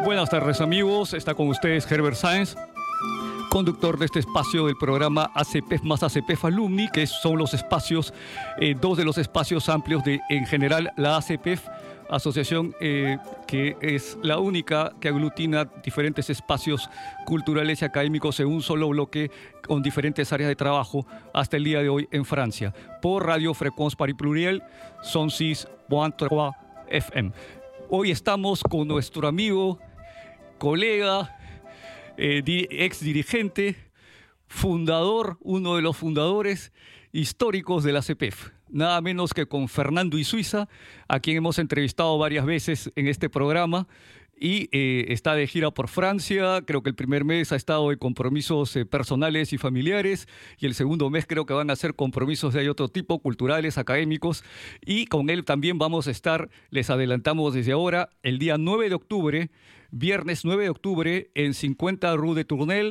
Buenas tardes, amigos. Está con ustedes Herbert Sáenz, conductor de este espacio del programa ACPEF más ACPEF Alumni, que son los espacios, dos de los espacios amplios de, en general, la ACPEF, asociación que es la única que aglutina diferentes espacios culturales y académicos en un solo bloque con diferentes áreas de trabajo hasta el día de hoy en Francia, por Radio Fréquence Paris Pluriel, 106.3 FM. Hoy estamos con nuestro amigo, colega, ex dirigente, fundador, uno de los fundadores históricos de la ACPEF, nada menos que con Fernando Isuiza, a quien hemos entrevistado varias veces en este programa, y está de gira por Francia. Creo que el primer mes ha estado de compromisos personales y familiares, y el segundo mes creo que van a ser compromisos de otro tipo, culturales, académicos, y con él también vamos a estar, les adelantamos desde ahora, el día 9 de octubre, viernes 9 de octubre, en 50 Rue de Tournelle,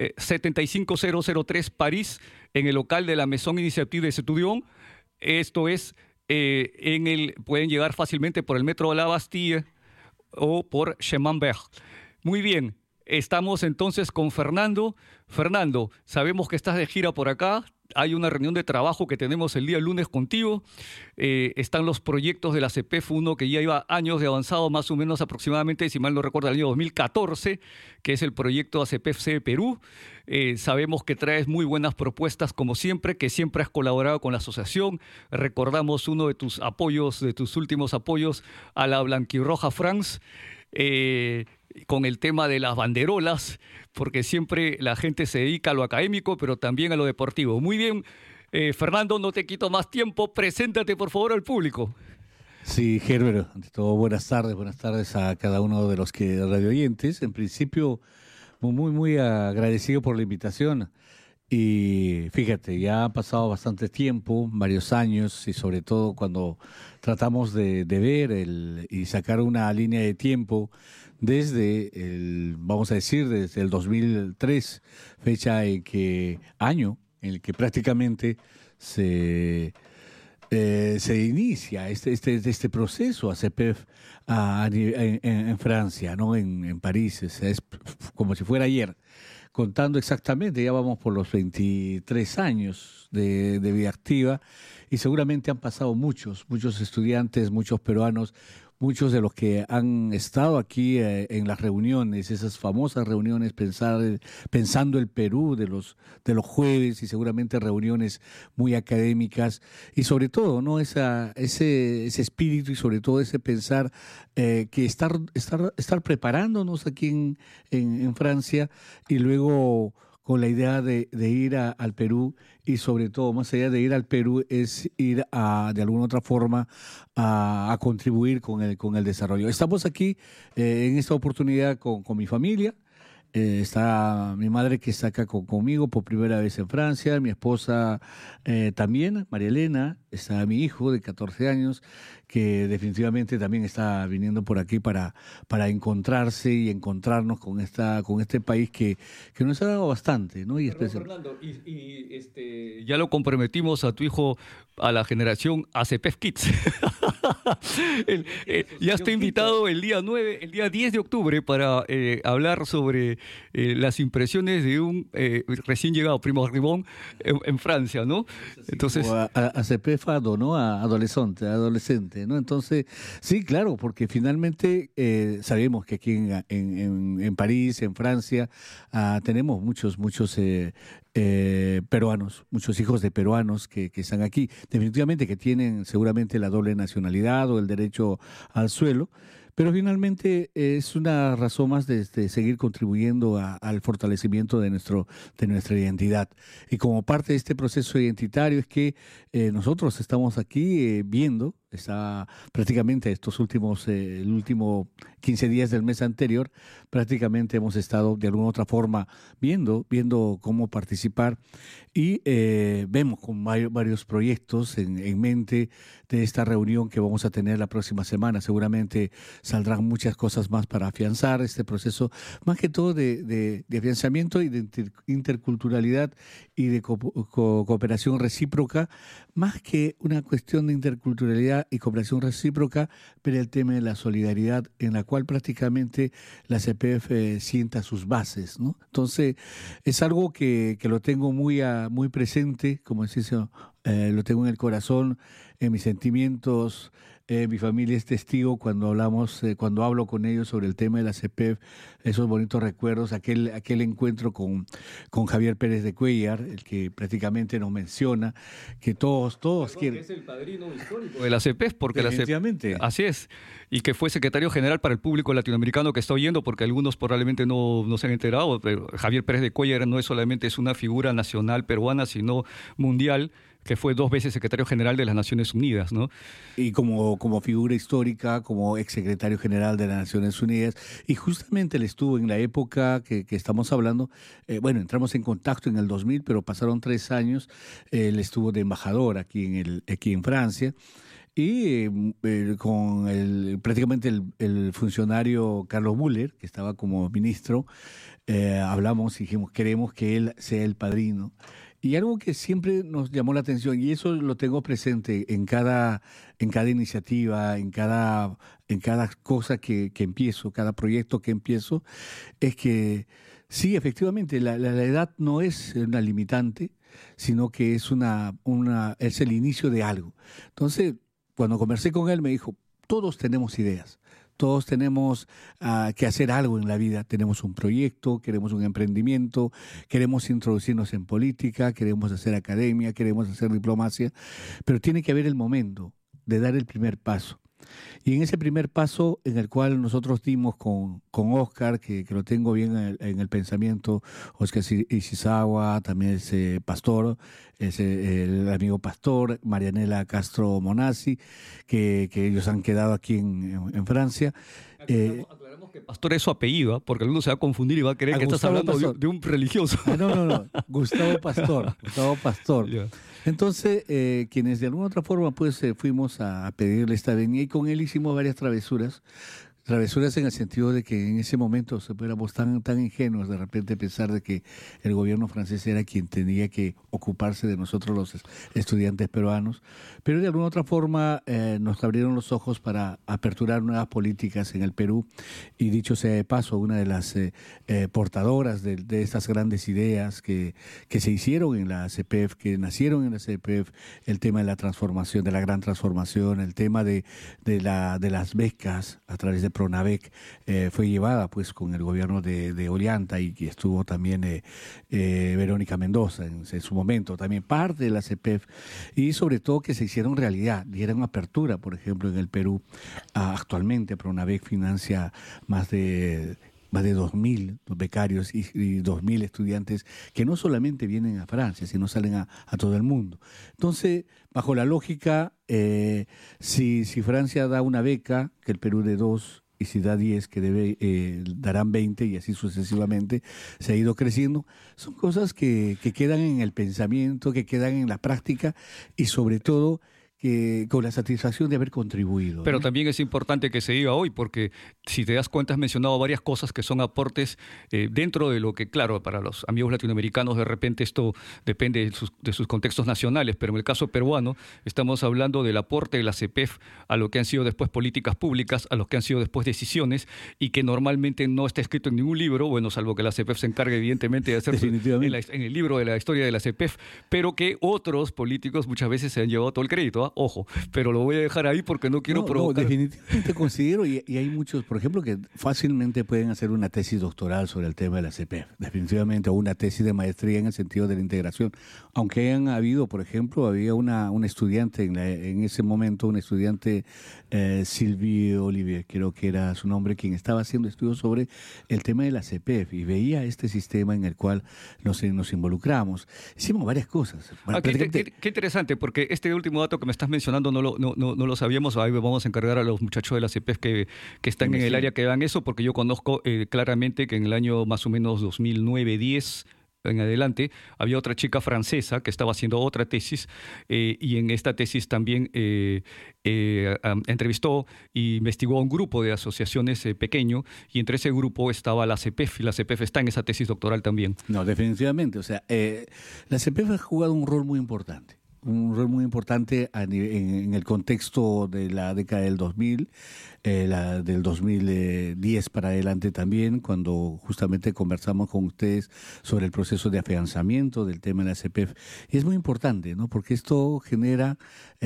75003 París, en el local de la Maison Initiative des Etudiants. Esto es, pueden llegar fácilmente por el metro de la Bastille o por Chemin Vert. Muy bien, estamos entonces con Fernando. Fernando, sabemos que estás de gira por acá. Hay una reunión de trabajo que tenemos el día lunes contigo. Están los proyectos de la ACPEF, uno que ya lleva años de avanzado, más o menos aproximadamente, si mal no recuerdo, el año 2014, que es el proyecto ACPEF-C de Perú. Sabemos que traes muy buenas propuestas, como siempre, que siempre has colaborado con la asociación. Recordamos uno de tus apoyos, de tus últimos apoyos a la Blanquirroja France, con el tema de las banderolas, porque siempre la gente se dedica a lo académico, pero también a lo deportivo. Muy bien, Fernando, no te quito más tiempo. Preséntate, por favor, al público. Sí, Herbert, ante todo, buenas tardes a cada uno de los radio oyentes. En principio, muy agradecido por la invitación. Y fíjate, ya ha pasado bastante tiempo, varios años, y sobre todo cuando tratamos de ver y sacar una línea de tiempo desde desde el 2003, año en el que prácticamente se inicia este proceso ACPEF en Francia, ¿no? En París. Es como si fuera ayer. Contando exactamente, ya vamos por los 23 años de vida activa, y seguramente han pasado muchos estudiantes, muchos peruanos, muchos de los que han estado aquí en las reuniones, esas famosas reuniones pensando el Perú de los jueves, y seguramente reuniones muy académicas, y sobre todo, ¿no? ese espíritu, y sobre todo ese pensar que estar preparándonos aquí en Francia, y luego con la idea de ir al Perú, y sobre todo, más allá de ir al Perú, es ir de alguna otra forma a contribuir con el desarrollo. Estamos aquí en esta oportunidad con mi familia. Está mi madre, que está acá conmigo por primera vez en Francia, mi esposa también, María Elena, está mi hijo de 14 años, que definitivamente también está viniendo por aquí para encontrarse y encontrarnos con este país que nos ha dado bastante, ¿no? Fernando, ya lo comprometimos a tu hijo a la generación ACPEF Kids. Ya está invitado el día 10 de octubre para hablar sobre las impresiones de un recién llegado Primo Ribón en Francia, ¿no? Entonces, ACPEF ¿no? Adolescente, ¿no? Entonces, sí, claro, porque finalmente sabemos que aquí en París, en Francia, tenemos muchos peruanos, muchos hijos de peruanos que están aquí, definitivamente que tienen seguramente la doble nacionalidad o el derecho al suelo, pero finalmente es una razón más de seguir contribuyendo al fortalecimiento de nuestra identidad. Y como parte de este proceso identitario es que nosotros estamos aquí viendo, está prácticamente el último 15 días del mes anterior, prácticamente hemos estado de alguna otra forma viendo cómo participar, y vemos con varios proyectos en mente de esta reunión que vamos a tener la próxima semana. Seguramente saldrán muchas cosas más para afianzar este proceso, más que todo de afianzamiento y de interculturalidad y de cooperación recíproca, más que una cuestión de interculturalidad justicia y cooperación recíproca, pero el tema de la solidaridad, en la cual prácticamente la CPF sienta sus bases, ¿no? Entonces, es algo que lo tengo muy presente, como decís, lo tengo en el corazón, en mis sentimientos. Mi familia es testigo cuando cuando hablo con ellos sobre el tema de la CPF, esos bonitos recuerdos, aquel encuentro con Javier Pérez de Cuéllar, el que prácticamente nos menciona que todos quieren. Es el padrino histórico de la CPF, porque definitivamente. Así es, y que fue secretario general para el público latinoamericano que está oyendo, porque algunos probablemente no se han enterado, pero Javier Pérez de Cuéllar no es solamente una figura nacional peruana, sino mundial, que fue 2 veces secretario general de las Naciones Unidas, ¿no? Y como figura histórica, como exsecretario general de las Naciones Unidas, y justamente él estuvo en la época que estamos hablando, entramos en contacto en el 2000, pero pasaron 3 años, él estuvo de embajador aquí en Francia, y con prácticamente el funcionario Carlos Müller, que estaba como ministro, hablamos y dijimos, queremos que él sea el padrino. Y algo que siempre nos llamó la atención, y eso lo tengo presente en cada iniciativa, en cada cosa que empiezo, cada proyecto que empiezo, es que sí, efectivamente, la edad no es una limitante, sino que es es el inicio de algo. Entonces, cuando conversé con él, me dijo, todos tenemos ideas. Todos tenemos que hacer algo en la vida. Tenemos un proyecto, queremos un emprendimiento, queremos introducirnos en política, queremos hacer academia, queremos hacer diplomacia, pero tiene que haber el momento de dar el primer paso. Y en ese primer paso en el cual nosotros dimos con Oscar, que lo tengo bien en el pensamiento, Oscar Ishizawa, también es pastor, es el amigo pastor, Marianela Castro Monazzi, que ellos han quedado aquí en Francia. Aclaramos que pastor es su apellido, porque alguno se va a confundir y va a creer que estás Gustavo hablando Pastor. de un religioso. No, Gustavo Pastor. Yeah. Entonces, quienes de alguna otra forma pues fuimos a pedirle esta venia, y con él hicimos varias travesuras en el sentido de que en ese momento éramos tan ingenuos de repente pensar de que el gobierno francés era quien tenía que ocuparse de nosotros los estudiantes peruanos, pero de alguna otra forma nos abrieron los ojos para aperturar nuevas políticas en el Perú, y dicho sea de paso, una de las portadoras de estas grandes ideas que se hicieron en la CPF, que nacieron en la CPF, el tema de la transformación, de la gran transformación, el tema de las becas a través de Pronavec, fue llevada pues con el gobierno de Ollanta, y que estuvo también Verónica Mendoza en su momento, también parte de la CPF, y sobre todo que se hicieron realidad, dieron apertura. Por ejemplo, en el Perú actualmente Pronavec financia más de 2.000 becarios y 2.000 estudiantes que no solamente vienen a Francia, sino salen a todo el mundo. Entonces, bajo la lógica, si Francia da una beca, que el Perú dé 2, y si da 10, que darán 20, y así sucesivamente se ha ido creciendo. Son cosas que quedan en el pensamiento, que quedan en la práctica, y sobre todo que con la satisfacción de haber contribuido. Pero también es importante que se diga hoy, porque si te das cuenta has mencionado varias cosas que son aportes dentro de lo que, claro, para los amigos latinoamericanos de repente esto depende de sus contextos nacionales, pero en el caso peruano estamos hablando del aporte de la CPF a lo que han sido después políticas públicas, a lo que han sido después decisiones, y que normalmente no está escrito en ningún libro, bueno, salvo que la CPF se encargue evidentemente de hacerlo en el libro de la historia de la CPF, pero que otros políticos muchas veces se han llevado todo el crédito, ¿eh? Ojo, pero lo voy a dejar ahí porque no quiero provocar. No, definitivamente considero, y hay muchos, por ejemplo, que fácilmente pueden hacer una tesis doctoral sobre el tema de la CPF, definitivamente, o una tesis de maestría en el sentido de la integración. Aunque hayan habido, por ejemplo, había una estudiante en ese momento, una estudiante, Sylvie Olivier, creo que era su nombre, quien estaba haciendo estudios sobre el tema de la CPF, y veía este sistema en el cual nos involucramos. Hicimos varias cosas. Qué interesante, porque este último dato que me estás mencionando no lo sabíamos. Ahí vamos a encargar a los muchachos de la CPF que están en el área que hagan eso, porque yo conozco claramente que en el año más o menos 2009-10 en adelante, había otra chica francesa que estaba haciendo otra tesis, y en esta tesis también entrevistó e investigó a un grupo de asociaciones pequeño, y entre ese grupo estaba la CPF, y la CPF está en esa tesis doctoral también. No, definitivamente. O sea, la CPF ha jugado un rol muy importante. un rol muy importante en el contexto de la década del 2000, del 2010 para adelante también, cuando justamente conversamos con ustedes sobre el proceso de afianzamiento del tema de la CPF. Y es muy importante, ¿no? Porque esto genera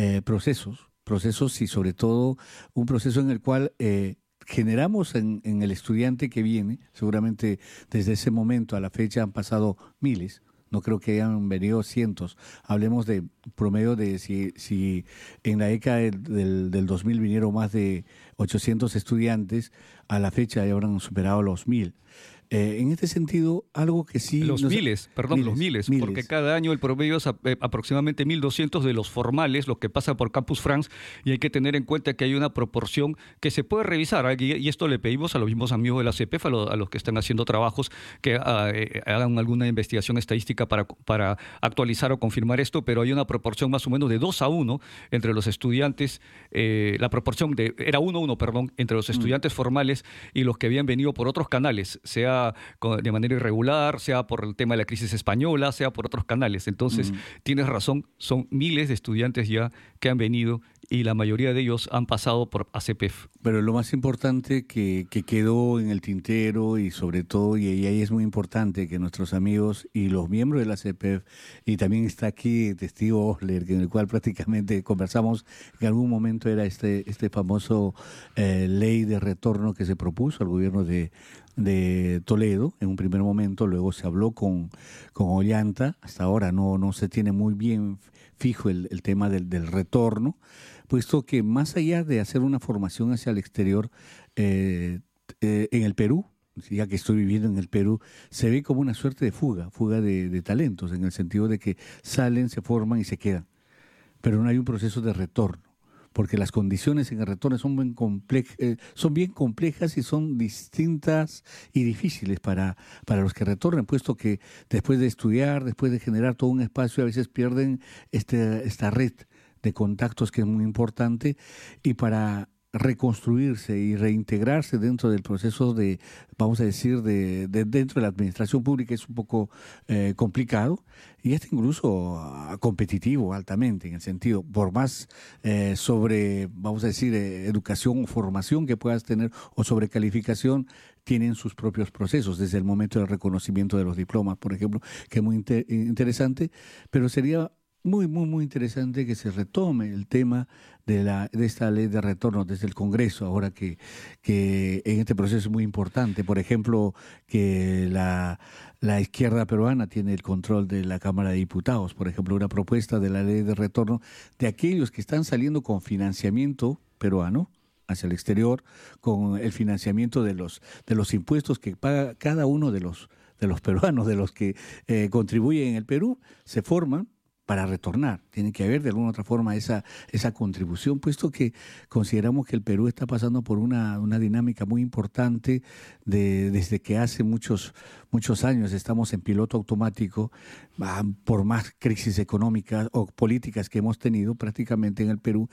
procesos y sobre todo un proceso en el cual generamos en el estudiante que viene, seguramente desde ese momento a la fecha han pasado miles, no creo que hayan venido cientos. Hablemos de promedio de si en la década del 2000 vinieron más de 800 estudiantes, a la fecha ya habrán superado los 1000. En este sentido, algo que sí... Los miles, porque cada año el promedio es aproximadamente 1.200 de los formales, los que pasan por Campus France, y hay que tener en cuenta que hay una proporción que se puede revisar, y esto le pedimos a los mismos amigos de la CPF, a los que están haciendo trabajos, que hagan alguna investigación estadística para actualizar o confirmar esto, pero hay una proporción más o menos de 2-1 entre los estudiantes, la proporción era 1-1, perdón, entre los estudiantes formales y los que habían venido por otros canales, sea de manera irregular, sea por el tema de la crisis española, sea por otros canales. Entonces, tienes razón, son miles de estudiantes ya que han venido y la mayoría de ellos han pasado por ACPEF. Pero lo más importante que quedó en el tintero y sobre todo, y ahí es muy importante que nuestros amigos y los miembros de la ACPEF, y también está aquí testigo Osler, en el cual prácticamente conversamos, en algún momento era este famoso ley de retorno que se propuso al gobierno de Toledo en un primer momento, luego se habló con Ollanta, hasta ahora no se tiene muy bien fijo el tema del retorno, puesto que más allá de hacer una formación hacia el exterior, en el Perú, ya que estoy viviendo en el Perú, se ve como una suerte de fuga de talentos, en el sentido de que salen, se forman y se quedan, pero no hay un proceso de retorno, porque las condiciones en el retorno son bien complejas y son distintas y difíciles para los que retornan, puesto que después de estudiar, después de generar todo un espacio, a veces pierden esta red de contactos que es muy importante, y para reconstruirse y reintegrarse dentro del proceso de, vamos a decir, de dentro de la administración pública es un poco complicado, y es incluso competitivo altamente, en el sentido, por más vamos a decir, educación o formación que puedas tener o sobre calificación, tienen sus propios procesos, desde el momento del reconocimiento de los diplomas, por ejemplo, que es muy interesante, pero sería muy, muy, muy interesante que se retome el tema de esta ley de retorno desde el Congreso, ahora que en este proceso es muy importante. Por ejemplo, que la izquierda peruana tiene el control de la Cámara de Diputados. Por ejemplo, una propuesta de la ley de retorno de aquellos que están saliendo con financiamiento peruano hacia el exterior, con el financiamiento de los impuestos que paga cada uno de los peruanos, de los que contribuyen en el Perú, se forman para retornar. Tiene que haber de alguna otra forma esa contribución, puesto que consideramos que el Perú está pasando por una dinámica muy importante desde que hace muchos años estamos en piloto automático, por más crisis económicas o políticas que hemos tenido prácticamente en el Perú,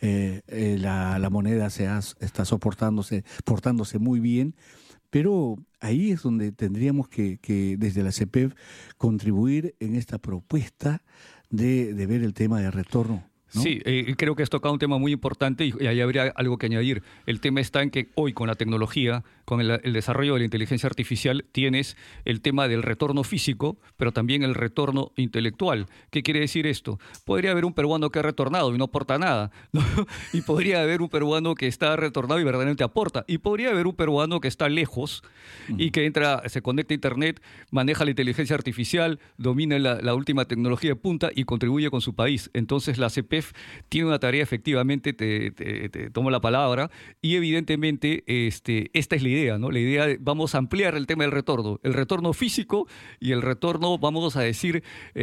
la moneda está portándose muy bien. Pero ahí es donde tendríamos que desde la CPEF contribuir en esta propuesta de ver el tema de retorno, ¿no? Sí, creo que has tocado un tema muy importante y ahí habría algo que añadir. El tema está en que hoy con la tecnología, con el desarrollo de la inteligencia artificial, tienes el tema del retorno físico, pero también el retorno intelectual. ¿Qué quiere decir esto? Podría haber un peruano que ha retornado y no aporta nada, ¿no? Y podría haber un peruano que está retornado y verdaderamente aporta. Y podría haber un peruano que está lejos y que se conecta a Internet, maneja la inteligencia artificial, domina la última tecnología de punta y contribuye con su país. Entonces la CPEF tiene una tarea, efectivamente, te tomo la palabra, y evidentemente esta es la idea, ¿no? La idea vamos a ampliar el tema del el retorno físico y el retorno, vamos a decir,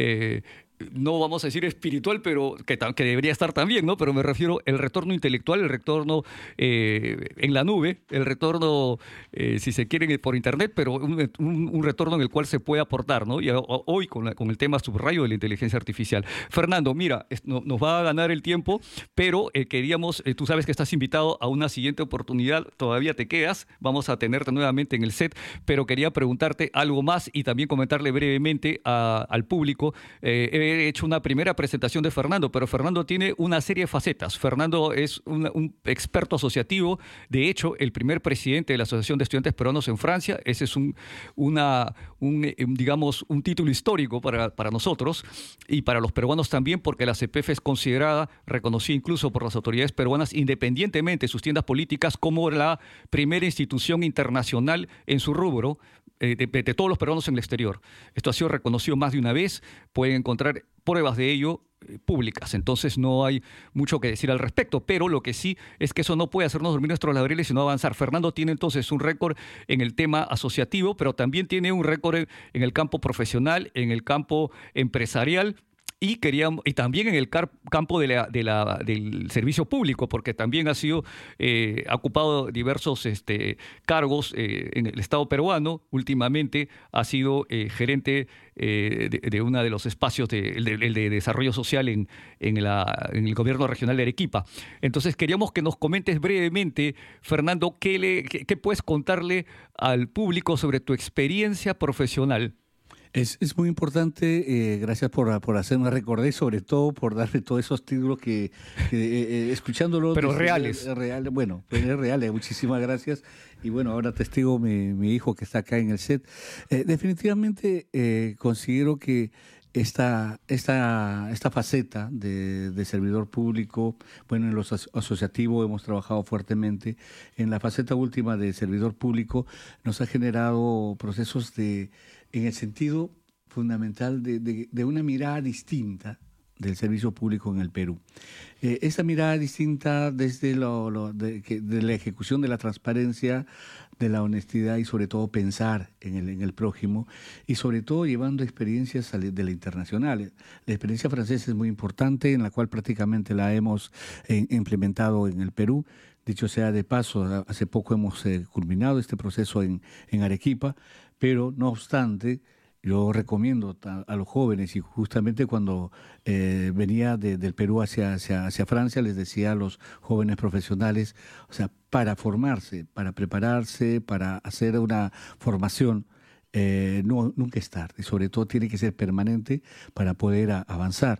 no vamos a decir espiritual, pero que debería estar también, ¿no? Pero me refiero al retorno intelectual, el retorno en la nube, el retorno, si se quiere, por Internet, pero un retorno en el cual se puede aportar, ¿no? Y hoy con el tema subrayo de la inteligencia artificial. Fernando, mira, nos va a ganar el tiempo, pero queríamos, tú sabes que estás invitado a una siguiente oportunidad, todavía te quedas, vamos a tenerte nuevamente en el set, pero quería preguntarte algo más y también comentarle brevemente al público. he hecho una primera presentación de Fernando, pero Fernando tiene una serie de facetas. Fernando es un experto asociativo, de hecho, el primer presidente de la Asociación de Estudiantes Peruanos en Francia. Ese es digamos, un título histórico para nosotros y para los peruanos también, porque la CEPEF es considerada, reconocida incluso por las autoridades peruanas, independientemente de sus tiendas políticas, como la primera institución internacional en su rubro, de todos los peruanos en el exterior. Esto ha sido reconocido más de una vez, pueden encontrar pruebas de ello públicas, entonces no hay mucho que decir al respecto, pero lo que sí es que eso no puede hacernos dormir nuestros laureles sino avanzar. Fernando tiene entonces un récord en el tema asociativo, pero también tiene un récord en el campo profesional, en el campo empresarial, y también en el campo del servicio público, porque también ha ocupado diversos cargos en el Estado peruano. Últimamente ha sido gerente de uno de los espacios el de desarrollo social en el gobierno regional de Arequipa. Entonces queríamos que nos comentes brevemente, Fernando, qué puedes contarle al público sobre tu experiencia profesional. Es muy importante, gracias por hacerme recordar y sobre todo por darme todos esos títulos que escuchándolo... Pero reales. Bueno, pues es real, muchísimas gracias. Y bueno, ahora testigo mi hijo que está acá en el set. Definitivamente considero que esta faceta de servidor público, bueno, en lo asociativo hemos trabajado fuertemente. En la faceta última de servidor público nos ha generado procesos en el sentido fundamental de una mirada distinta del servicio público en el Perú. Esa mirada distinta desde de la ejecución de la transparencia, de la honestidad y sobre todo pensar en el prójimo y sobre todo llevando experiencias de la internacional. La experiencia francesa es muy importante, en la cual prácticamente la hemos implementado en el Perú. Dicho sea de paso, hace poco hemos culminado este proceso en Arequipa, pero no obstante, yo recomiendo a los jóvenes, y justamente cuando venía del Perú hacia Francia, les decía a los jóvenes profesionales, o sea, para formarse, para prepararse, para hacer una formación, nunca es tarde, y sobre todo tiene que ser permanente para poder avanzar.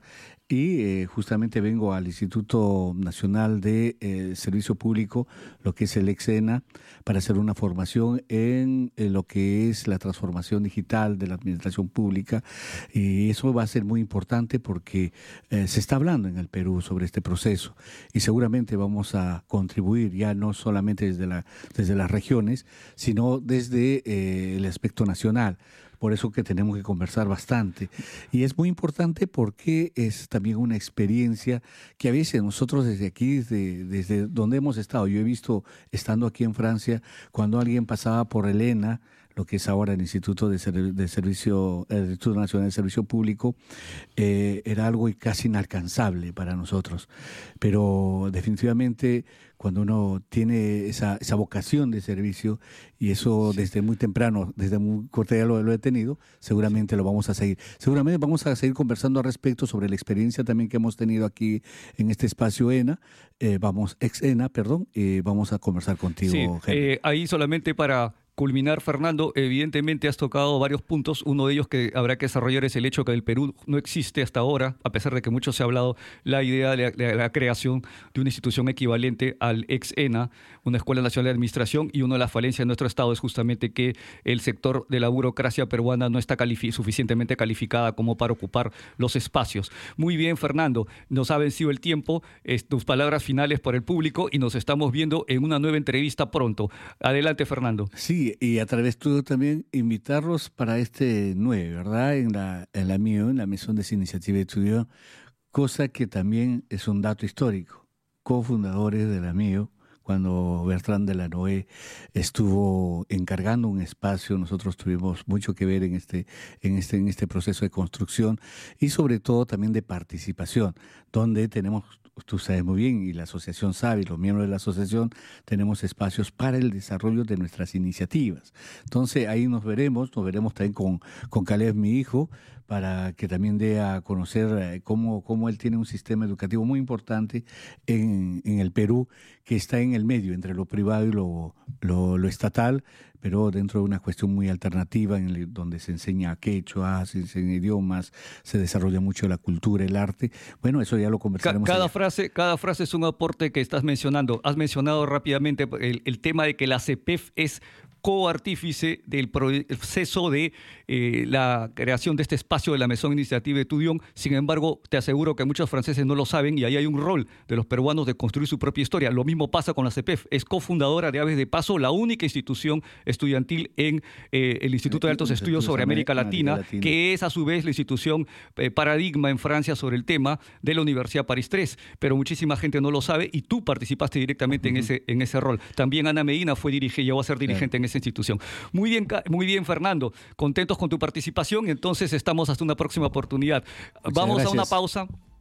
Y justamente vengo al Instituto Nacional de Servicio Público, lo que es el EXENA, para hacer una formación en lo que es la transformación digital de la administración pública. Y eso va a ser muy importante porque se está hablando en el Perú sobre este proceso y seguramente vamos a contribuir ya no solamente desde las regiones, sino desde el aspecto nacional. Por eso que tenemos que conversar bastante. Y es muy importante porque es también una experiencia que a veces nosotros desde aquí, desde donde hemos estado, yo he visto estando aquí en Francia, cuando alguien pasaba por el ENA, lo que es ahora el Instituto el Instituto Nacional de Servicio Público, era algo casi inalcanzable para nosotros. Pero definitivamente cuando uno tiene esa vocación de servicio, y eso desde muy temprano, desde muy corta edad lo he tenido, seguramente lo vamos a seguir. Seguramente vamos a seguir conversando al respecto sobre la experiencia también que hemos tenido aquí en este espacio ENA, ex-ENA, perdón, vamos a conversar contigo. Sí, ahí solamente para culminar, Fernando, evidentemente has tocado varios puntos. Uno de ellos que habrá que desarrollar es el hecho que en el Perú no existe hasta ahora, a pesar de que mucho se ha hablado, la idea de la creación de una institución equivalente al ex-ENA, una Escuela Nacional de Administración, y una de las falencias de nuestro Estado es justamente que el sector de la burocracia peruana no está suficientemente calificada como para ocupar los espacios. Muy bien, Fernando, nos ha vencido el tiempo, tus palabras finales por el público y nos estamos viendo en una nueva entrevista pronto. Adelante, Fernando. Sí, y a través tuyo también invitarlos para este 9, ¿verdad? En la MIO, en la Maison des Initiatives Étudiants, cosa que también es un dato histórico. Cofundadores de la MIO, cuando Bertrand Delanoë estuvo encargando un espacio, nosotros tuvimos mucho que ver en este proceso de construcción y sobre todo también de participación, donde tenemos, tú sabes muy bien, y la asociación sabe, y los miembros de la asociación, tenemos espacios para el desarrollo de nuestras iniciativas. Entonces ahí nos veremos también con Caleb, mi hijo, para que también dé a conocer cómo él tiene un sistema educativo muy importante en el Perú, que está en en el medio, entre lo privado y lo estatal, pero dentro de una cuestión muy alternativa, donde se enseña quechua, se enseña idiomas, se desarrolla mucho la cultura, el arte. Bueno, eso ya lo conversaremos. Cada frase es un aporte que estás mencionando. Has mencionado rápidamente el tema de que la CEPEF es coartífice del proceso de la creación de este espacio de la Maison Initiative Etudiant. Sin embargo, te aseguro que muchos franceses no lo saben y ahí hay un rol de los peruanos de construir su propia historia. Lo mismo pasa con la CEPEF. Es cofundadora de Aves de Paso, la única institución estudiantil en el Instituto de Altos Estudios sobre América Latina, que es a su vez la institución paradigma en Francia sobre el tema de la Universidad París III. Pero muchísima gente no lo sabe y tú participaste directamente en ese rol. También Ana Medina llegó a ser dirigente en esa institución. Muy bien, Fernando. Contentos con tu participación. Entonces estamos hasta una próxima oportunidad. Vamos a una pausa.